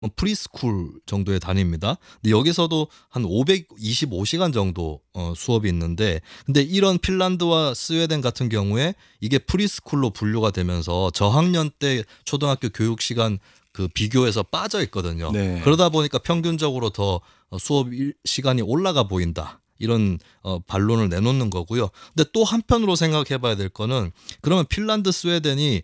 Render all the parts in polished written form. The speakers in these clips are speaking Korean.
프리스쿨 정도의 단위입니다. 근데 여기서도 한 525시간 정도 수업이 있는데, 근데 이런 핀란드와 스웨덴 같은 경우에 이게 프리스쿨로 분류가 되면서 저학년 때 초등학교 교육 시간 그 비교해서 빠져 있거든요. 네. 그러다 보니까 평균적으로 더 수업 시간이 올라가 보인다, 이런 반론을 내놓는 거고요. 근데 또 한편으로 생각해 봐야 될 거는, 그러면 핀란드 스웨덴이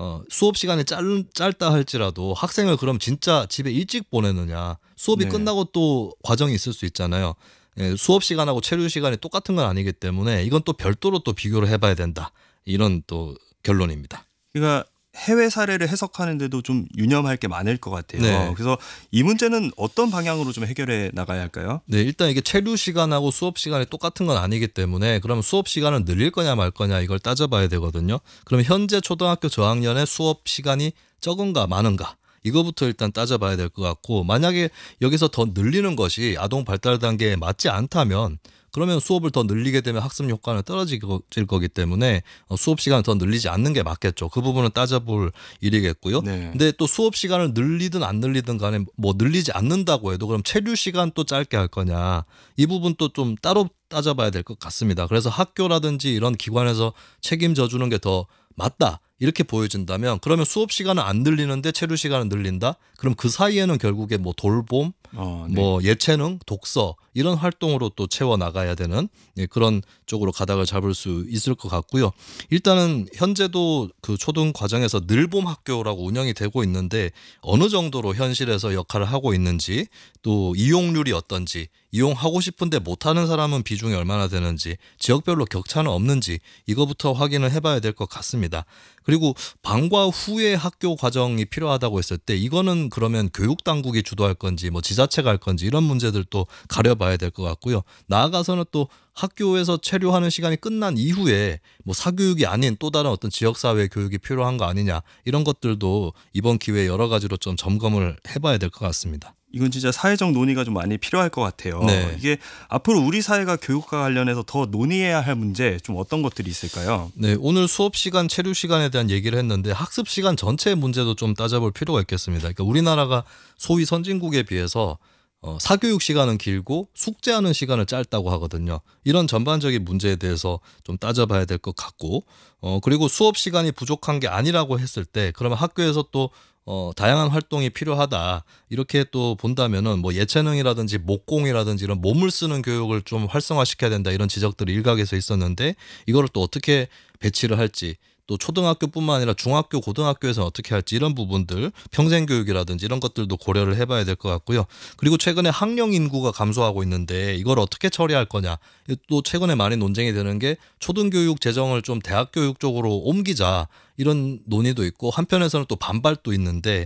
수업 시간이 짧다 할지라도 학생을 그럼 진짜 집에 일찍 보내느냐, 수업이 네. 끝나고 또 과정이 있을 수 있잖아요. 예, 수업 시간하고 체류 시간이 똑같은 건 아니기 때문에 이건 또 별도로 또 비교를 해봐야 된다, 이런 또 결론입니다. 그러니까 해외 사례를 해석하는데도 좀 유념할 게 많을 것 같아요. 네. 그래서 이 문제는 어떤 방향으로 좀 해결해 나가야 할까요? 네, 일단 이게 체류 시간하고 수업 시간이 똑같은 건 아니기 때문에, 그러면 수업 시간을 늘릴 거냐 말 거냐 이걸 따져봐야 되거든요. 그럼 현재 초등학교 저학년의 수업 시간이 적은가 많은가, 이거부터 일단 따져봐야 될 것 같고, 만약에 여기서 더 늘리는 것이 아동 발달 단계에 맞지 않다면, 그러면 수업을 더 늘리게 되면 학습 효과는 떨어질 거기 때문에 수업 시간을 더 늘리지 않는 게 맞겠죠. 그 부분은 따져볼 일이겠고요. 네. 근데 또 수업 시간을 늘리든 안 늘리든 간에 뭐 늘리지 않는다고 해도 그럼 체류 시간 또 짧게 할 거냐, 이 부분도 좀 따로 따져봐야 될 것 같습니다. 그래서 학교라든지 이런 기관에서 책임져 주는 게 더 맞다, 이렇게 보여진다면, 그러면 수업 시간은 안 늘리는데 체류 시간은 늘린다? 그럼 그 사이에는 결국에 뭐 돌봄, 네. 뭐 예체능, 독서 이런 활동으로 또 채워 나가야 되는, 예, 그런 쪽으로 가닥을 잡을 수 있을 것 같고요. 일단은 현재도 그 초등 과정에서 늘봄 학교라고 운영이 되고 있는데, 어느 정도로 현실에서 역할을 하고 있는지, 또 이용률이 어떤지, 이용하고 싶은데 못하는 사람은 비중이 얼마나 되는지, 지역별로 격차는 없는지, 이거부터 확인을 해봐야 될 것 같습니다. 그리고 방과 후의 학교 과정이 필요하다고 했을 때, 이거는 그러면 교육 당국이 주도할 건지 뭐 지자체가 할 건지, 이런 문제들도 가려봐야 될 것 같고요. 나아가서는 또 학교에서 체류하는 시간이 끝난 이후에 뭐 사교육이 아닌 또 다른 어떤 지역사회 교육이 필요한 거 아니냐, 이런 것들도 이번 기회에 여러 가지로 좀 점검을 해봐야 될 것 같습니다. 이건 진짜 사회적 논의가 좀 많이 필요할 것 같아요. 네. 이게 앞으로 우리 사회가 교육과 관련해서 더 논의해야 할 문제 좀 어떤 것들이 있을까요? 네, 오늘 수업 시간, 체류 시간에 대한 얘기를 했는데, 학습 시간 전체의 문제도 좀 따져볼 필요가 있겠습니다. 그러니까 우리나라가 소위 선진국에 비해서 사교육 시간은 길고 숙제하는 시간은 짧다고 하거든요. 이런 전반적인 문제에 대해서 좀 따져봐야 될 것 같고, 그리고 수업 시간이 부족한 게 아니라고 했을 때, 그러면 학교에서 또 다양한 활동이 필요하다, 이렇게 또 본다면은 뭐 예체능이라든지 목공이라든지 이런 몸을 쓰는 교육을 좀 활성화시켜야 된다, 이런 지적들이 일각에서 있었는데, 이거를 또 어떻게 배치를 할지, 또 초등학교뿐만 아니라 중학교, 고등학교에서는 어떻게 할지, 이런 부분들, 평생교육이라든지 이런 것들도 고려를 해봐야 될 것 같고요. 그리고 최근에 학령 인구가 감소하고 있는데 이걸 어떻게 처리할 거냐, 또 최근에 많이 논쟁이 되는 게 초등교육 재정을 좀 대학교육 쪽으로 옮기자, 이런 논의도 있고, 한편에서는 또 반발도 있는데,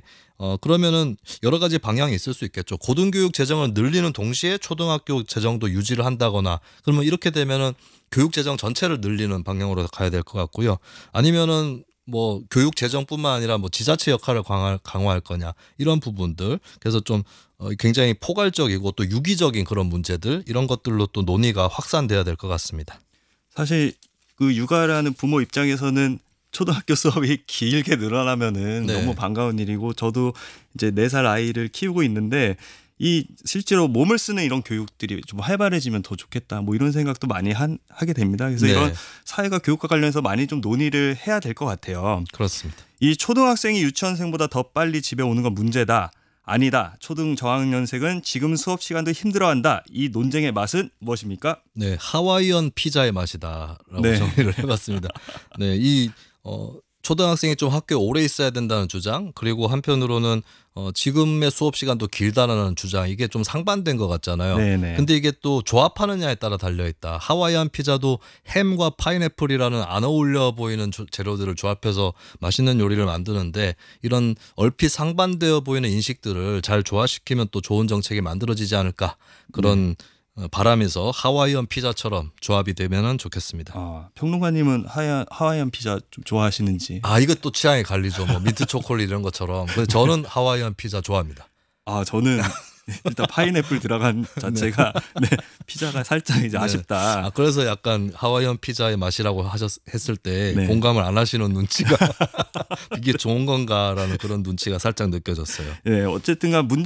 그러면은 여러 가지 방향이 있을 수 있겠죠. 고등교육 재정을 늘리는 동시에 초등학교 재정도 유지를 한다거나, 그러면 이렇게 되면은 교육 재정 전체를 늘리는 방향으로 가야 될 것 같고요. 아니면은 뭐 교육 재정뿐만 아니라 뭐 지자체 역할을 강화할 거냐, 이런 부분들, 그래서 좀 굉장히 포괄적이고 또 유기적인 그런 문제들, 이런 것들로 또 논의가 확산돼야 될 것 같습니다. 사실 그 육아라는 부모 입장에서는 초등학교 수업이 길게 늘어나면은 네. 너무 반가운 일이고, 저도 이제 4살 아이를 키우고 있는데 이 실제로 몸을 쓰는 이런 교육들이 좀 활발해지면 더 좋겠다, 뭐 이런 생각도 많이 하게 됩니다. 그래서 네. 이런 사회가 교육과 관련해서 많이 좀 논의를 해야 될 것 같아요. 그렇습니다. 이 초등학생이 유치원생보다 더 빨리 집에 오는 건 문제다, 아니다, 초등 저학년생은 지금 수업 시간도 힘들어한다, 이 논쟁의 맛은 무엇입니까? 네, 하와이안 피자의 맛이다라고 네. 정리를 해봤습니다. 네, 이 초등학생이 좀 학교에 오래 있어야 된다는 주장, 그리고 한편으로는 지금의 수업 시간도 길다라는 주장, 이게 좀 상반된 것 같잖아요. 네네. 근데 이게 또 조합하느냐에 따라 달려있다. 하와이안 피자도 햄과 파인애플이라는 안 어울려 보이는 재료들을 조합해서 맛있는 요리를 만드는데, 이런 얼핏 상반되어 보이는 인식들을 잘 조화시키면 또 좋은 정책이 만들어지지 않을까, 그런 바람에서 하와이안 피자처럼 조합이 되면 좋겠습니다. 평론가님은 하와이안 피자 좀 좋아하시는지? 이것도 취향이 갈리죠. 뭐 민트 초콜릿 이런 것처럼. 근데 저는 하와이안 피자 좋아합니다. 저는 일단 파인애플 들어간 자체가 네, 피자가 살짝 이제 네. 아쉽다. 그래서 약간 하와이안 피자의 맛이라고 했을 때 네. 공감을 안 하시는 눈치가 이게 좋은 건가라는 그런 눈치가 살짝 느껴졌어요. 네, 어쨌든간